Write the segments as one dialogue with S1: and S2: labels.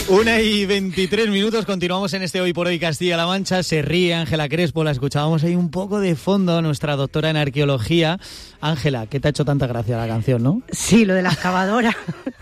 S1: 1:23, continuamos en este Hoy por Hoy Castilla-La Mancha. Se ríe Ángela Crespo, la escuchábamos ahí un poco de fondo, nuestra doctora en arqueología. Ángela, ¿qué te ha hecho tanta gracia la canción, no?
S2: Sí, lo de la excavadora.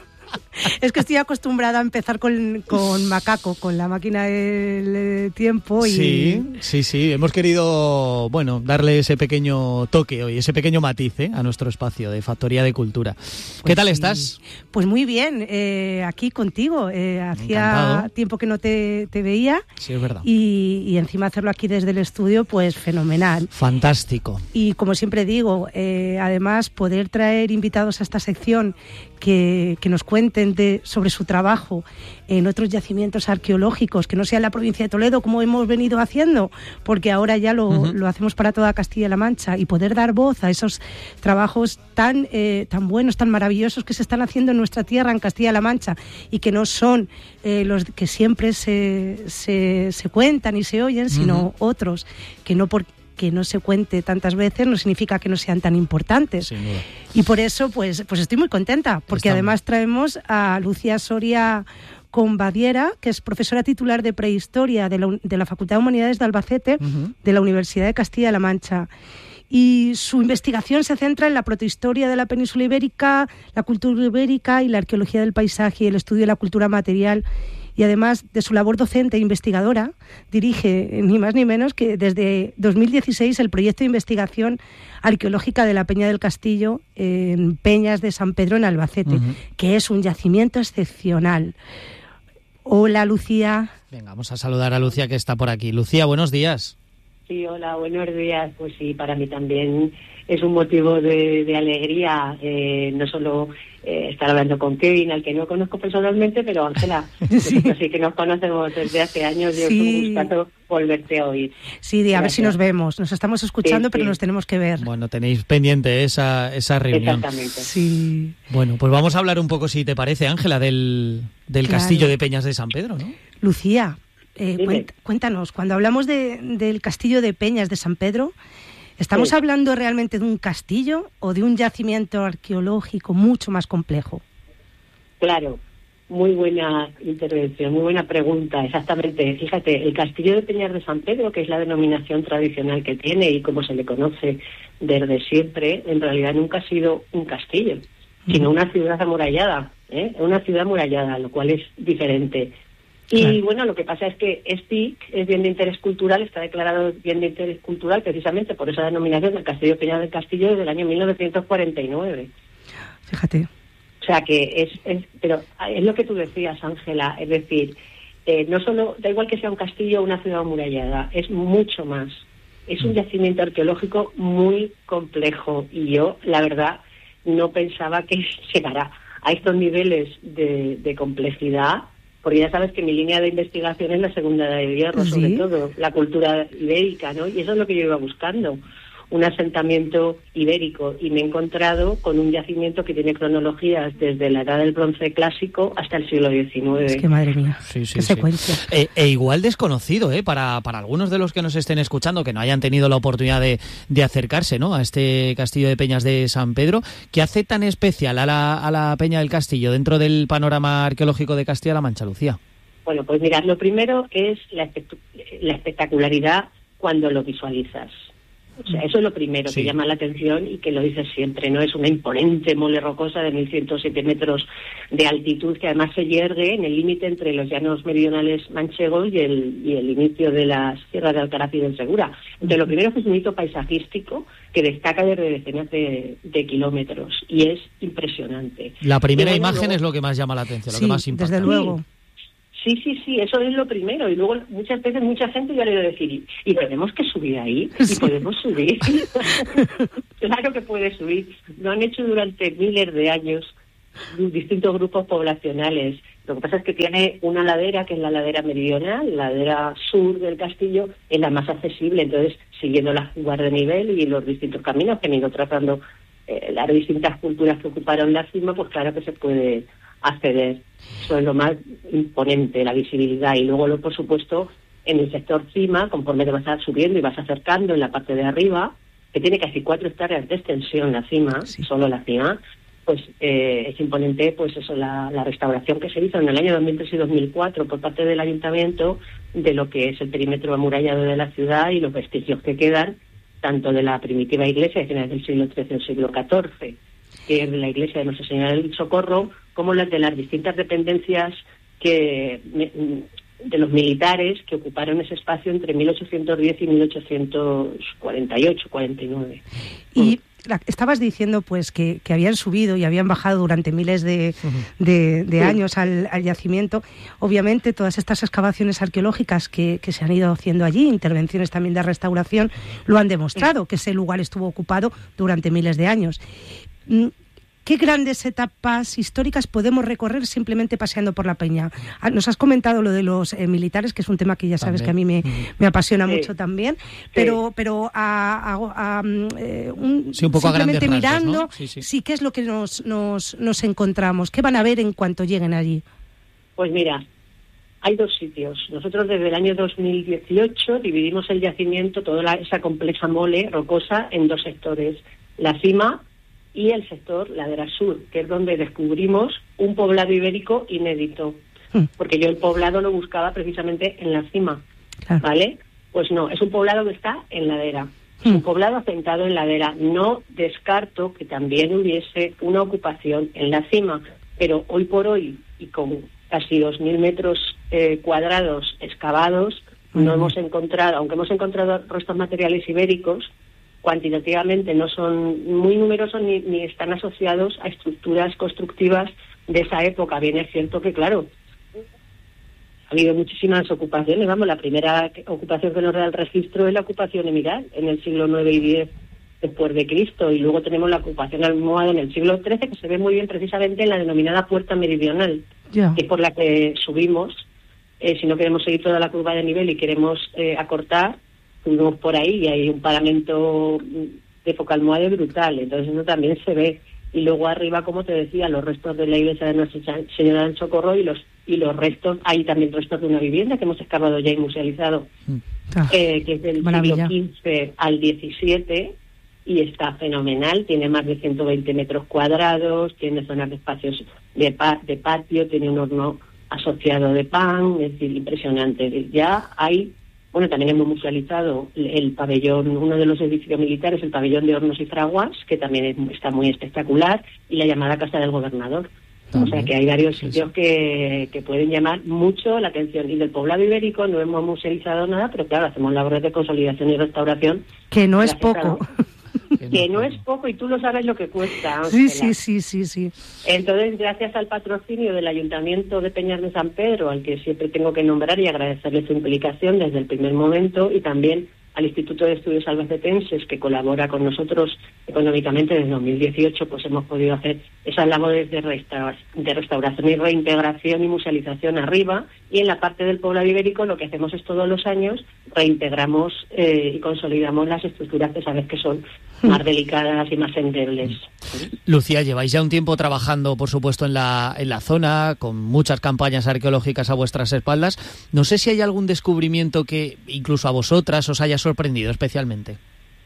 S2: Es que estoy acostumbrada a empezar con Macaco, con la máquina del tiempo. Y...
S1: Sí, hemos querido, darle ese pequeño toque hoy, ese pequeño matiz a nuestro espacio de Factoría de Cultura. ¿Qué tal estás?
S2: Pues muy bien, aquí contigo. Hacía
S1: Encantado.
S2: Tiempo que no te veía.
S1: Sí, es verdad.
S2: Y encima hacerlo aquí desde el estudio, pues fenomenal.
S1: Fantástico.
S2: Y como siempre digo, además poder traer invitados a esta sección que nos cuenten sobre su trabajo en otros yacimientos arqueológicos, que no sea en la provincia de Toledo como hemos venido haciendo, porque ahora ya lo hacemos para toda Castilla-La Mancha, y poder dar voz a esos trabajos tan buenos, tan maravillosos que se están haciendo en nuestra tierra, en Castilla-La Mancha, y que no son los que siempre se cuentan y se oyen, sino otros que no se cuente tantas veces no significa que no sean tan importantes.
S1: Sin duda.
S2: Y por eso pues estoy muy contenta, porque además traemos a Lucía Soria Combadiera, que es profesora titular de prehistoria de la Facultad de Humanidades de Albacete, de la Universidad de Castilla-La Mancha. Y su investigación se centra en la protohistoria de la península ibérica, la cultura ibérica y la arqueología del paisaje y el estudio de la cultura material. Y además de su labor docente e investigadora, dirige ni más ni menos que desde 2016 el proyecto de investigación arqueológica de la Peña del Castillo en Peñas de San Pedro en Albacete, que es un yacimiento excepcional. Hola, Lucía.
S1: Venga, vamos a saludar a Lucía, que está por aquí. Lucía, buenos días.
S3: Sí, hola, buenos días. Pues sí, para mí también es un motivo de alegría, no solo estar hablando con Kevin, al que no conozco personalmente, pero Ángela, sí que nos conocemos desde hace años, y es un gustazo volverte a oír.
S2: Sí, a ver si nos vemos. Nos estamos escuchando, pero nos tenemos que ver.
S1: Bueno, tenéis pendiente esa reunión.
S3: Exactamente.
S2: Sí.
S1: Bueno, pues vamos a hablar un poco, si te parece, Ángela, del Castillo de Peñas de San Pedro, ¿no?
S2: Lucía, cuéntanos, cuando hablamos del Castillo de Peñas de San Pedro, ¿estamos hablando realmente de un castillo o de un yacimiento arqueológico mucho más complejo?
S3: Claro, muy buena intervención, muy buena pregunta, exactamente. Fíjate, el Castillo de Peñas de San Pedro, que es la denominación tradicional que tiene y como se le conoce desde siempre, en realidad nunca ha sido un castillo, sino una ciudad amurallada, una ciudad amurallada, lo cual es diferente. Y bueno, lo que pasa es que es bien de interés cultural, está declarado bien de interés cultural precisamente por esa denominación del Castillo de Peñas del Castillo desde el año 1949.
S2: Fíjate.
S3: O sea que pero es lo que tú decías, Ángela, es decir, no solo, da igual que sea un castillo o una ciudad amurallada, es mucho más. Es un yacimiento arqueológico muy complejo y yo, la verdad, no pensaba que llegara a estos niveles de complejidad. Porque ya sabes que mi línea de investigación es la Segunda Edad de Hierro, sobre todo, la cultura ibérica, ¿no? Y eso es lo que yo iba buscando, un asentamiento ibérico. Y me he encontrado con un yacimiento que tiene cronologías desde la Edad del Bronce clásico hasta el siglo XIX.
S2: Es que madre mía,
S1: qué
S2: secuencia.
S1: Igual desconocido, para algunos de los que nos estén escuchando, que no hayan tenido la oportunidad de acercarse, ¿no?, a este Castillo de Peñas de San Pedro. ¿Qué hace tan especial a la Peña del Castillo dentro del panorama arqueológico de Castilla-La Mancha, Lucía?
S3: Bueno, pues mirad, lo primero es la espectacularidad cuando lo visualizas. O sea, eso es lo primero que llama la atención y que lo dices siempre, ¿no? Es una imponente mole rocosa de 1.107 metros de altitud que además se yergue en el límite entre los llanos meridionales manchegos y el inicio de las sierras de Alcaraz y del Segura. Entonces, lo primero es que es un hito paisajístico que destaca desde decenas de kilómetros y es impresionante.
S1: La primera imagen es lo que más llama la atención, lo que más impacta.
S2: Desde luego.
S3: Sí, eso es lo primero. Y luego muchas veces mucha gente ya le va a decir, ¿y tenemos que subir ahí? ¿Y podemos subir? Claro que puede subir. Lo han hecho durante miles de años distintos grupos poblacionales. Lo que pasa es que tiene una ladera, que es la ladera meridional, la ladera sur del castillo, es la más accesible. Entonces, siguiendo las fugas de nivel y los distintos caminos que han ido trazando las distintas culturas que ocuparon la cima, pues claro que se puede acceder. Eso es lo más imponente, la visibilidad. Y luego, por supuesto, en el sector cima, conforme te vas subiendo y vas acercando en la parte de arriba, que tiene casi 4 hectáreas de extensión la cima, solo la cima, pues es imponente, pues eso, la restauración que se hizo en el año 2003 y 2004 por parte del Ayuntamiento de lo que es el perímetro amurallado de la ciudad y los vestigios que quedan, tanto de la primitiva iglesia de finales del siglo XIII o siglo XIV, que es de la iglesia de Nuestra Señora del Socorro, como las de las distintas dependencias de los militares que ocuparon ese espacio entre 1810 y 1848-49.
S2: Y estabas diciendo pues que habían subido y habían bajado durante miles de años al yacimiento. Obviamente todas estas excavaciones arqueológicas que se han ido haciendo allí, intervenciones también de restauración, lo han demostrado, que ese lugar estuvo ocupado durante miles de años. ¿Qué grandes etapas históricas podemos recorrer simplemente paseando por la peña? Nos has comentado lo de los militares, que es un tema que ya sabes que a mí me apasiona mucho también, pero un poco
S1: simplemente
S2: a grandes mirando,
S1: rasgos, ¿no?
S2: Sí, ¿qué es lo que nos encontramos? ¿Qué van a ver en cuanto lleguen allí?
S3: Pues mira, hay dos sitios. Nosotros desde el año 2018 dividimos el yacimiento, toda esa compleja mole rocosa, en dos sectores: la cima y el sector ladera sur, que es donde descubrimos un poblado ibérico inédito, porque yo el poblado lo buscaba precisamente en la cima, ¿vale? Pues no, es un poblado que está en ladera, es un poblado asentado en ladera. No descarto que también hubiese una ocupación en la cima, pero hoy por hoy, y con casi 2.000 metros cuadrados excavados, no hemos encontrado, aunque hemos encontrado restos materiales ibéricos, cuantitativamente no son muy numerosos ni están asociados a estructuras constructivas de esa época. Bien, es cierto que, claro, ha habido muchísimas ocupaciones. Vamos, la primera ocupación que nos da el registro es la ocupación emiral en el siglo IX y X después de Cristo, y luego tenemos la ocupación almohade en el siglo XIII, que se ve muy bien precisamente en la denominada puerta meridional, que es por la que subimos. Si no queremos seguir toda la curva de nivel y queremos acortar, subimos por ahí y hay un paramento de foca almohade brutal, entonces eso también se ve. Y luego arriba, como te decía, los restos de la iglesia de Nuestra Señora del Socorro y los restos, hay también restos de una vivienda que hemos excavado ya y musealizado, que es del siglo XV al XVII, y está fenomenal. Tiene más de 120 metros cuadrados, tiene zonas de espacios de patio, tiene un horno asociado de pan, es decir, impresionante. Ya hay... Bueno, también hemos musealizado el pabellón, uno de los edificios militares, el pabellón de hornos y fraguas, que también está muy espectacular, y la llamada Casa del Gobernador. También. O sea que hay varios sitios que pueden llamar mucho la atención. Y del poblado ibérico no hemos musealizado nada, pero claro, hacemos labores de consolidación y restauración.
S2: Que no es poco.
S3: Que no es poco, y tú lo sabes lo que cuesta,
S2: Ángela. Sí.
S3: Entonces, gracias al patrocinio del Ayuntamiento de Peñas de San Pedro, al que siempre tengo que nombrar y agradecerle su implicación desde el primer momento, y también al Instituto de Estudios Albacetenses, que colabora con nosotros económicamente desde 2018, pues hemos podido hacer esas labores de restauración y reintegración y musealización arriba, y en la parte del poblado ibérico lo que hacemos es todos los años reintegramos y consolidamos las estructuras que sabes que son más delicadas y más endebles.
S1: Lucía, lleváis ya un tiempo trabajando, por supuesto, en la zona, con muchas campañas arqueológicas a vuestras espaldas. No sé si hay algún descubrimiento que incluso a vosotras os haya sorprendido especialmente.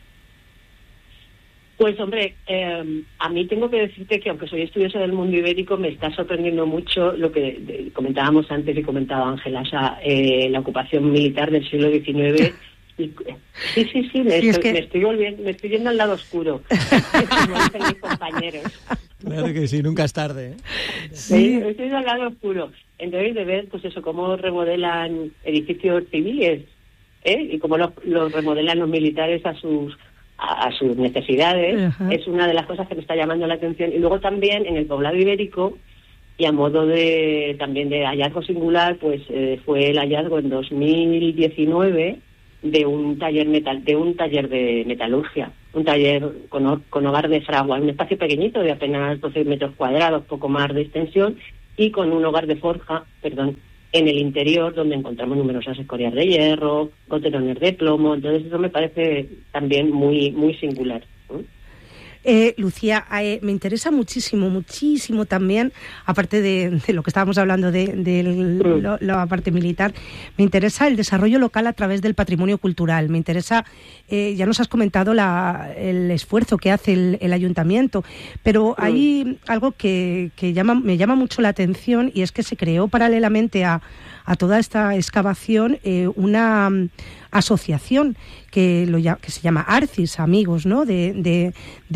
S3: Pues hombre, a mí tengo que decirte que aunque soy estudiosa del mundo ibérico, me está sorprendiendo mucho lo que comentábamos antes y comentaba Ángela, o sea, la ocupación militar del siglo XIX. Sí, me estoy yendo al lado oscuro, como dicen mis compañeros.
S1: Claro que sí, nunca es tarde, ¿eh?
S3: Sí, estoy yendo al lado oscuro. Entonces, de ver, pues eso, cómo remodelan edificios civiles, y cómo los remodelan los militares a sus necesidades, es una de las cosas que me está llamando la atención. Y luego también en el poblado ibérico, y a modo también de hallazgo singular, pues fue el hallazgo en 2019 de un taller de metalurgia, un taller con hogar de fragua, un espacio pequeñito de apenas 12 metros cuadrados, poco más de extensión, y con un hogar de forja, en el interior, donde encontramos numerosas escorias de hierro, goterones de plomo. Entonces eso me parece también muy, muy singular.
S2: Lucía, me interesa muchísimo también, aparte de lo que estábamos hablando de la parte militar, me interesa el desarrollo local a través del patrimonio cultural. Me interesa, ya nos has comentado el esfuerzo que hace el ayuntamiento, pero hay algo que me llama mucho la atención, y es que se creó paralelamente a toda esta excavación una asociación que se llama ARCIS, amigos, ¿no?, del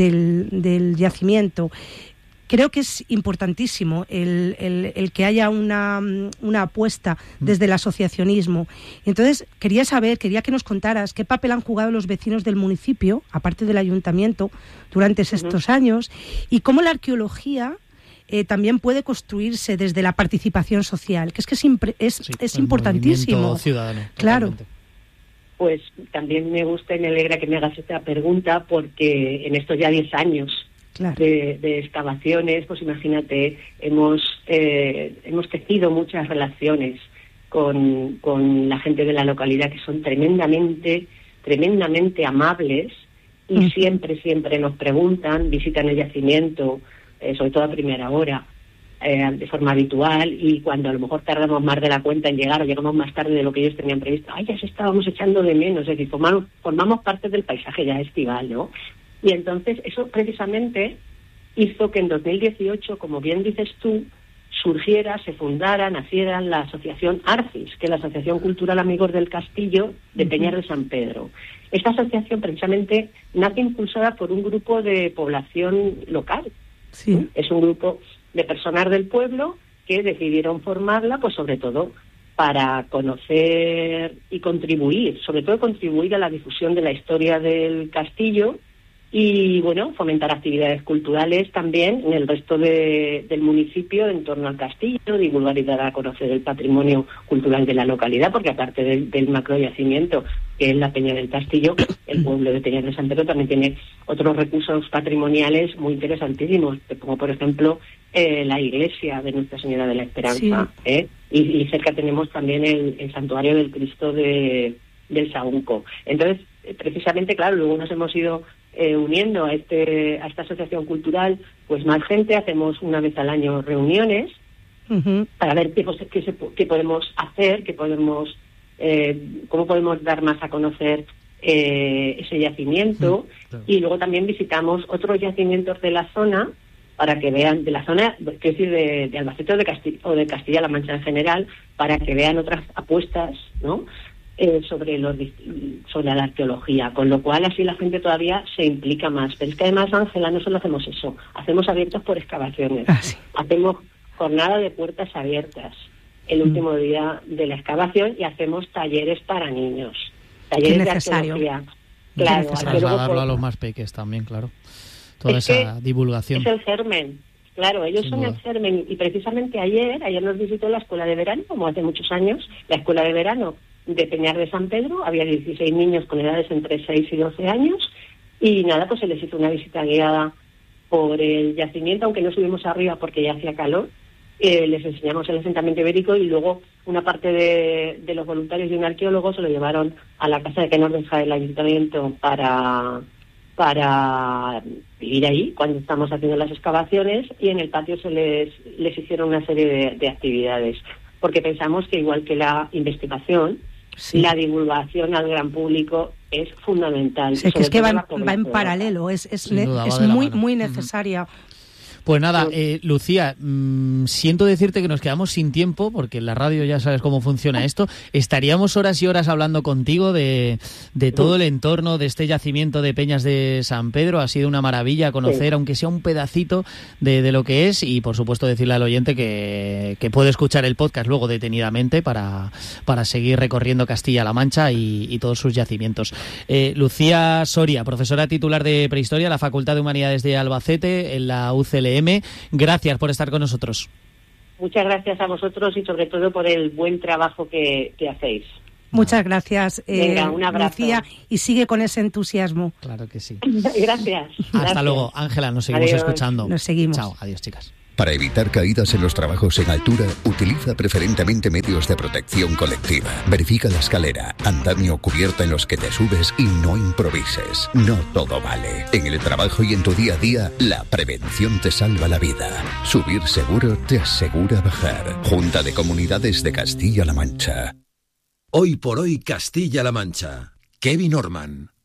S2: yacimiento. Creo que es importantísimo el que haya una apuesta desde el asociacionismo. Entonces, quería que nos contaras qué papel han jugado los vecinos del municipio, aparte del ayuntamiento, durante estos años, y cómo la arqueología también puede construirse desde la participación social, que es importantísimo.
S1: Ciudadano,
S2: claro.
S1: Totalmente.
S3: Pues también me gusta y me alegra que me hagas esta pregunta, porque en estos ya 10 años de excavaciones, pues imagínate, hemos tejido muchas relaciones con la gente de la localidad, que son tremendamente amables, y siempre nos preguntan, visitan el yacimiento, sobre todo a primera hora, de forma habitual, y cuando a lo mejor tardamos más de la cuenta en llegar o llegamos más tarde de lo que ellos tenían previsto, ya se estábamos echando de menos, es decir, formamos parte del paisaje ya estival, ¿no? Y entonces eso precisamente hizo que en 2018, como bien dices tú, naciera la asociación ARCIS, que es la Asociación Cultural Amigos del Castillo de Peñas de San Pedro. Esta asociación precisamente nace impulsada por un grupo de población local.
S2: Sí.
S3: Es un grupo de personas del pueblo que decidieron formarla, pues sobre todo para conocer y contribuir, sobre todo contribuir a la difusión de la historia del castillo, y bueno, fomentar actividades culturales también en el resto del municipio en torno al castillo, divulgar y dar a conocer el patrimonio cultural de la localidad, porque aparte del macroyacimiento, que es la Peña del Castillo, el pueblo de Peñas de San Pedro también tiene otros recursos patrimoniales muy interesantísimos, como por ejemplo la iglesia de Nuestra Señora de la Esperanza,
S2: sí.
S3: Y cerca tenemos también el santuario del Cristo del Saúnco. Entonces, precisamente, claro, luego nos hemos ido uniendo a esta asociación cultural, pues más gente. Hacemos una vez al año reuniones para ver qué podemos hacer, cómo podemos dar más a conocer ese yacimiento,
S1: claro.
S3: Y luego también visitamos otros yacimientos de la zona, para que vean, de la zona, es decir, de Albacete o de Castilla-La Mancha en general, para que vean otras apuestas, ¿no?, sobre la arqueología, con lo cual así la gente todavía se implica más. Pero es que además, Ángela, no solo hacemos eso, hacemos abiertos por excavaciones,
S2: sí.
S3: Hacemos jornada de puertas abiertas el último día de la excavación, y hacemos talleres para niños, talleres de arqueología. Claro,
S1: trasladarlo a los más pequeños también, claro. Toda esa divulgación.
S3: Es el germen. Claro, ellos son el germen, y precisamente ayer nos visitó la escuela de verano, como hace muchos años, la escuela de verano de Peñar de San Pedro. Había 16 niños con edades entre 6 y 12 años, y nada, pues se les hizo una visita guiada por el yacimiento, aunque no subimos arriba porque ya hacía calor. Les enseñamos el asentamiento ibérico, y luego una parte de los voluntarios y un arqueólogo se lo llevaron a la casa de que nos deja el ayuntamiento para vivir ahí cuando estamos haciendo las excavaciones, y en el patio les hicieron una serie de actividades, porque pensamos que igual que la investigación, sí, la divulgación al gran público es fundamental.
S2: Sí, es que va en paralelo, es muy necesaria.
S1: Pues nada, Lucía, siento decirte que nos quedamos sin tiempo, porque en la radio ya sabes cómo funciona esto. Estaríamos horas y horas hablando contigo de todo el entorno de este yacimiento de Peñas de San Pedro. Ha sido una maravilla conocer, aunque sea un pedacito de lo que es, y por supuesto decirle al oyente que puede escuchar el podcast luego detenidamente para seguir recorriendo Castilla-La Mancha y todos sus yacimientos. Lucía Soria, profesora titular de Prehistoria, la Facultad de Humanidades de Albacete, en la UCLM. Gracias por estar con nosotros.
S3: Muchas gracias a vosotros, y sobre todo por el buen trabajo que hacéis.
S2: Muchas gracias,
S3: Venga, un abrazo.
S2: Lucía, y sigue con ese entusiasmo.
S1: Claro que sí.
S3: Gracias.
S1: Hasta luego, Ángela, nos seguimos escuchando.
S2: Nos seguimos.
S1: Chao, adiós, chicas.
S4: Para evitar caídas en los trabajos en altura, utiliza preferentemente medios de protección colectiva. Verifica la escalera, andamio o cubierta en los que te subes y no improvises. No todo vale. En el trabajo y en tu día a día, la prevención te salva la vida. Subir seguro te asegura bajar. Junta de Comunidades de Castilla-La Mancha.
S5: Hoy por hoy Castilla-La Mancha. Kevin Orman.